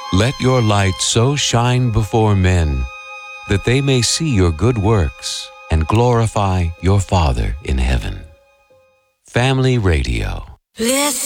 Let your light so shine before men that they may see your good works and glorify your Father in heaven. Family Radio. Listen.